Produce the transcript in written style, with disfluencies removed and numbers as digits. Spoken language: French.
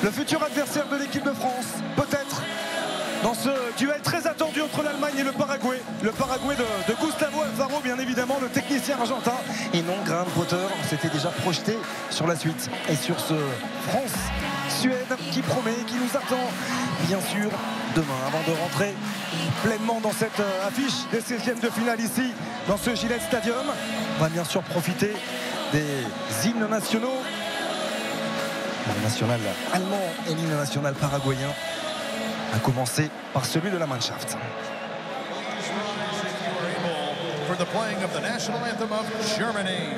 le futur adversaire de l'équipe de France, peut-être, dans ce duel très attendu entre l'Allemagne et le Paraguay. Le Paraguay de Gustavo Alfaro, bien évidemment, le technicien argentin. Et non, Graham Potter s'était déjà projeté sur la suite et sur ce France-Suède qui promet, qui nous attend, bien sûr, demain, avant de rentrer pleinement dans cette affiche des 16e de finale ici, dans ce Gillette Stadium. On va bien sûr profiter des hymnes nationaux, l'hymne national allemand et l'hymne national paraguayen, à commencer par celui de la Mannschaft. For the playing of the national anthem of Germany.